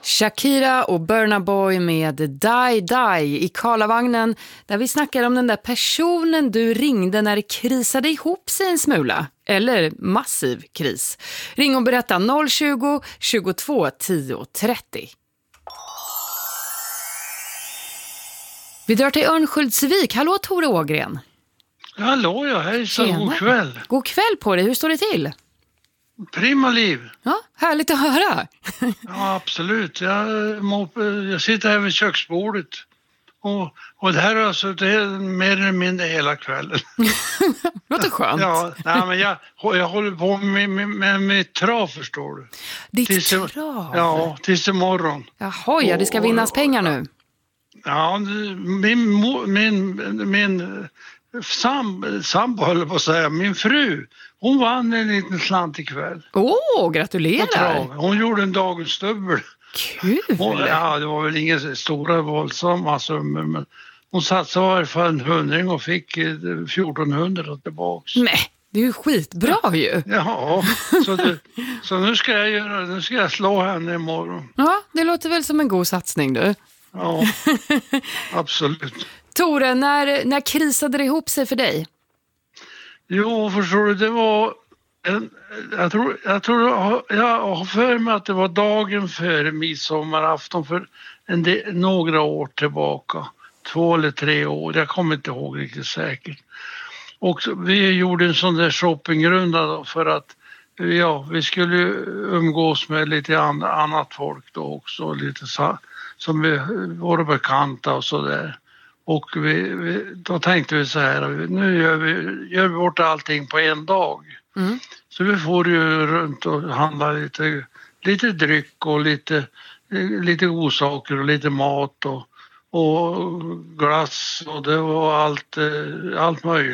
Shakira och Burna Boy med Die Die i Karlavagnen, där vi snackar om den där personen du ringde när det krisade ihop sig en smula. Eller massiv kris. Ring och berätta 020 22 10 30. Vi drar till Örnsköldsvik. Hallå Tore Ågren. Hallå, ja, hejsan, god kväll. God kväll på dig, hur står det till? Prima liv. Ja, härligt att höra. Ja, absolut. Jag sitter här vid köksbordet. Och det här är alltså det är mer eller mindre hela kvällen. Låter skönt. Ja, nej, men jag håller på med mitt trav, förstår du. Ditt trav? Ja, tills imorgon. Jaha, ja, det ska vinnas pengar nu. Ja, min sambo, höll på att säga, min fru, hon vann en liten slant ikväll. Gratulerar. Hon gjorde en dagens dubbel. Kul! Ja, det var väl inga stora våldsamma summor, men hon satsade i alla fall en 100 och fick 1400 tillbaks. Nej, det är ju skitbra ju. Ja, så nu ska jag slå henne imorgon. Ja, det låter väl som en god satsning du. Ja, absolut. Tore, när krisade det ihop sig för dig? Jo, förstår du, det var jag har för mig att det var dagen före midsommarafton för några år tillbaka. 2 eller 3 år, jag kommer inte ihåg riktigt säkert. Och vi gjorde en sån där shoppingrunda då för att vi skulle umgås med lite annat folk då också, lite som vi var bekanta och så där. Och då tänkte vi så här, nu gör vi bort allting på en dag. Mm. Så vi får ju runt och handla lite dryck och lite godsaker och lite mat och glass och det var allt möjligt.